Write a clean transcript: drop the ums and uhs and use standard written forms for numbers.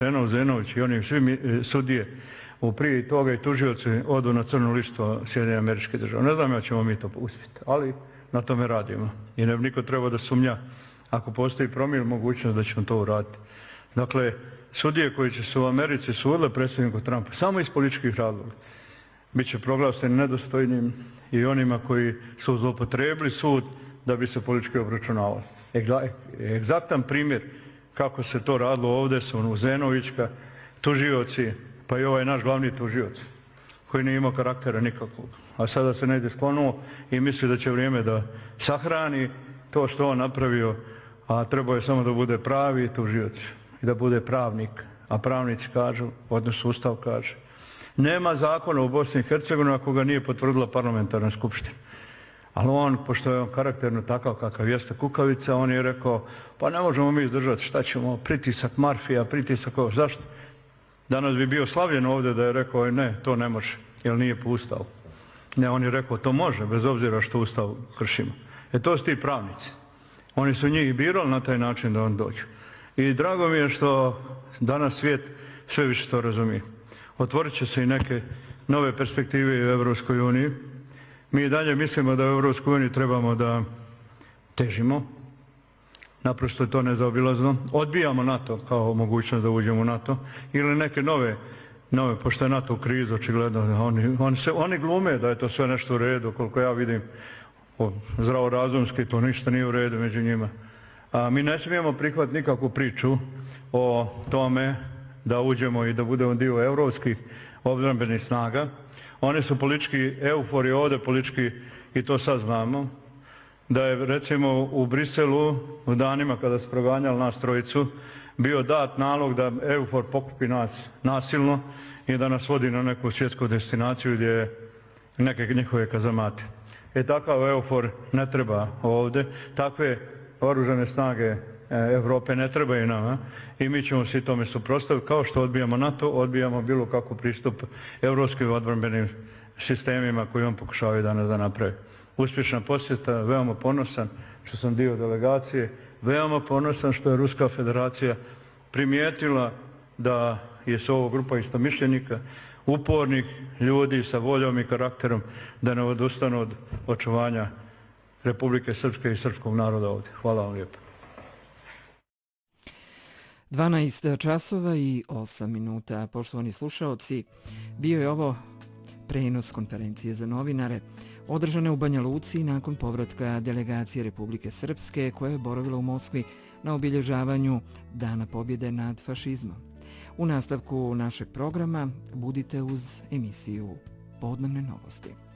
Zenović i oni svi sudije prije toga i tužioci odu na crnu listu Sjedinjenih Američkih Država. Ne znam ja ćemo mi to pustiti, ali na tome radimo. I ne bi niko trebao da sumnja ako postoji promil mogućnost da ćemo to uraditi. Dakle, sudije koji će se u Americi sudile predsjedniku Trumpa samo iz političkih razloga bit će proglašeni nedostojnim i onima koji su zloupotrijebili sud da bi se politički obračunavali. Egzaktan primjer kako se to radilo ovdje su Zenovićka, tužioci, pa i ovaj naš glavni tužioc koji nije imao karaktera nikakvog. A sada se negdje sklonuo i misli da će vrijeme da sahrani to što on napravio, a trebao je samo da bude pravi tužioc i da bude pravnik. A pravnici kažu, odnosno Ustav kaže, nema zakona u Bosni i Hercegovini ako ga nije potvrdila parlamentarna skupština. Ali on, pošto je on karakterno takav kakav jeste kukavica, on je rekao, pa ne možemo mi izdržati, šta ćemo, pritisak Marfija, pritisak ovo, zašto? Danas bi bio slavljen ovdje da je rekao, ne, to ne može, jer nije po Ustavu. Ne, on je rekao, to može, bez obzira što Ustav kršimo. To su ti pravnici. Oni su njih birali na taj način da on dođu. I drago mi je što danas svijet sve više to razumije. Otvorit će se i neke nove perspektive u Evropskoj uniji. Mi i dalje mislimo da u Evropskoj uniji trebamo da težimo. Naprosto je to nezaobilazno. Odbijamo NATO kao mogućnost da uđemo u NATO. Ili neke nove, pošto je NATO u krizu, očigledno. Oni glume da je to sve nešto u redu, koliko ja vidim zdravorazumski, to ništa nije u redu među njima. A mi ne smijemo prihvatiti nikakvu priču o tome da uđemo i da budemo dio evropskih obrambenih snaga. Oni su politički eufori ovdje, politički, i to sad znamo, da je recimo u Briselu u danima kada su proganjali nas trojicu bio dat nalog da eufor pokupi nas nasilno i da nas vodi na neku svjetsku destinaciju gdje je neke njihove kazamate. Takav eufor ne treba ovdje, takve oružane snage Evrope ne trebaju nama i mi ćemo se tome suprotstaviti. Kao što odbijamo NATO, odbijamo bilo kakvu pristup evropskim odbrambenim sistemima koji on pokušavaju danas da napravi. Uspješna posjeta, veoma ponosan što sam dio delegacije, veoma ponosan što je Ruska federacija primijetila da je s ovo grupa istomišljenika, upornih ljudi sa voljom i karakterom da ne odustanu od očuvanja Republike Srpske i srpskog naroda ovdje. Hvala vam lijepo. 12 časova i 8 minuta. Poštovani slušaoci, bio je ovo prenos konferencije za novinare održane u Banja Luci nakon povratka delegacije Republike Srpske koja je boravila u Moskvi na obilježavanju Dana pobjede nad fašizmom. U nastavku našeg programa budite uz emisiju Podnevne novosti.